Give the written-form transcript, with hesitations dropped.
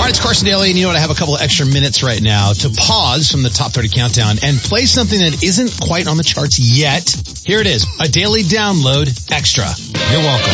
right, it's Carson Daly, and you know what? I have a couple of extra minutes right now to pause from the top 30 countdown and play something that isn't quite on the charts yet. Here it is, a daily download extra. You're welcome.